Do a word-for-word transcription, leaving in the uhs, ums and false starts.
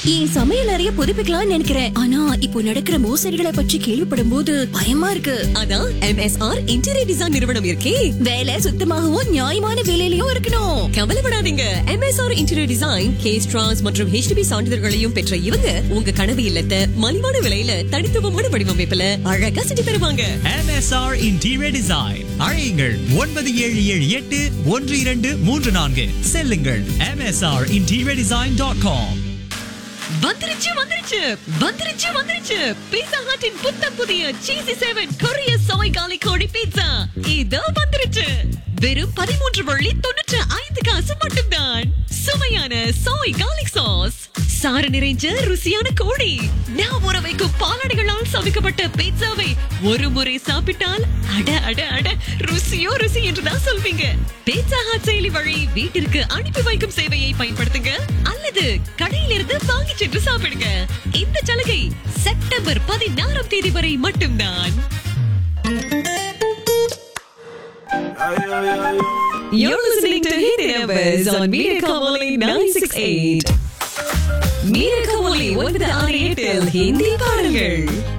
என் சமையல் அறைய புதுப்பிக்கலாம்னு நினைக்கிறேன். ஆனா இப்போ நடக்கிற மோசடிகளை பற்றி கேள்விப்படும் போது பயமா இருக்கு. அதான் M S R interior design நிறுவனம் இருக்கே. வேலை சுத்தமாகவும் நியாயமான விலையிலயும் இருக்கணும். கவலைப்படாதீங்க. M S R interior design கேஸ்ட்ராஸ் மற்றும் ஹெச் டி பி சான்றிதழ்களையும் பெற்ற இவங்க உங்க கனவு இல்லத்தை மலிவான விலையில தனித்துவமான வடிவமைப்புல அழகா செஞ்சு தருவாங்க. M S R interior design. அழையுங்கள் ஒன்பது ஏழு ஏழு எட்டு ஒன்று இரண்டு மூன்று நான்கு. செல்லுங்கள் M S R interior design dot com. வந்துருச்சு வந்துருச்சு வந்துருச்சு வந்துருச்சு பீட்சா ஹட்டின் புத்தம் புதிய சீசி செவன் கொரிய சோய் கார்லிக் கோழி பீட்சா இதோ வந்துருச்சு. வெறும் பதிமூன்று வள்ளி தொண்ணூற்று ஐந்து காசு மட்டும்தான். சுவையான சோய் கார்லிக் சாஸ், சாறு நிறைஞ்ச ருசியான கோழி, நான் ஊற வைக்கும் பாலாடைகளால் சமைக்கப்பட்ட பீட்சாவை ஒரு முறை சாப்பிட்டால் அட அட அட ருசியோ ருசி என்றுதான் சொல்வீங்க. பீட்சா ஹட் செயலி வழி வீட்டிற்கு அனுப்பி வைக்கும் சேவையை பயன்படுத்துங்க அல்லது கடையிலிருந்து வாங்கி சென்று சாப்பிடுங்க. இந்த சலுகை செப்டம்பர் பதினாறாம் தேதி வரை மட்டும்தான். You're listening to Hit Numbers on Media Kamali nine six eight. Media Kamali ஒன்பது ஆறு எட்டில் ஹிந்தி பாடல்கள்.